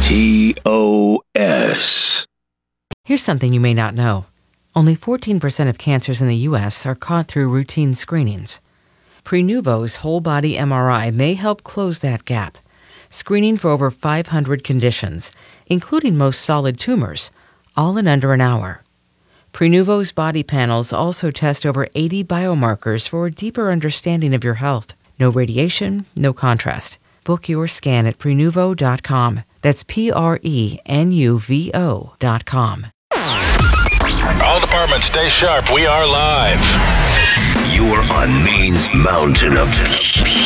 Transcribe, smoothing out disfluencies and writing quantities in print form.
TOS. Here's something you may not know. Only 14% of cancers in the U.S. are caught through routine screenings. Prenuvo's whole-body MRI may help close that gap, screening for over 500 conditions, including most solid tumors, all in under an hour. Prenuvo's body panels also test over 80 biomarkers for a deeper understanding of your health. No radiation, no contrast. Book your scan at Prenuvo.com. That's Prenuvo.com. All departments, stay sharp. We are live. You're on Maine's mountain of